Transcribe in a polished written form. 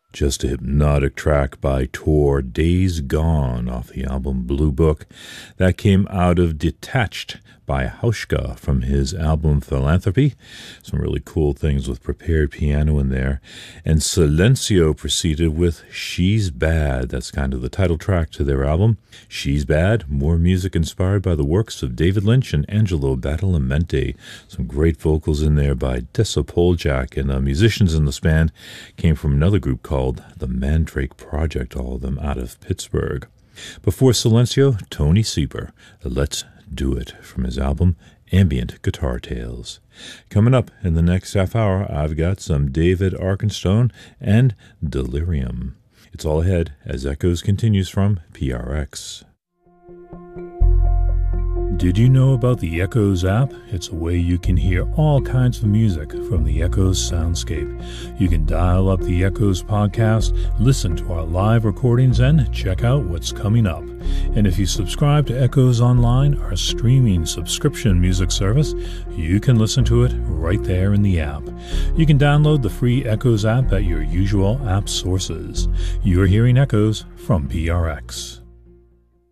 Just a hypnotic track by Tor, Days Gone, off the album Blue Book. That came out of Detached by Hauschka from his album Philanthropy. Some really cool things with prepared piano in there. And Silencio proceeded with She's Bad. That's kind of the title track to their album. She's Bad, more music inspired by the works of David Lynch and Angelo Badalamenti. Some great vocals in there by Tessa Poljak, and musicians in this band came from another group called the Mandrake Project, all of them out of Pittsburgh. Before Silencio, Tony Sieber, Let's Do It, from his album Ambient Guitar Tales. Coming up in the next half hour, I've got some David Arkenstone and Delirium. It's all ahead as Echoes continues from PRX. Did you know about the Echoes app? It's a way you can hear all kinds of music from the Echoes soundscape. You can dial up the Echoes podcast, listen to our live recordings, and check out what's coming up. And if you subscribe to Echoes Online, our streaming subscription music service, you can listen to it right there in the app. You can download the free Echoes app at your usual app sources. You're hearing Echoes from PRX.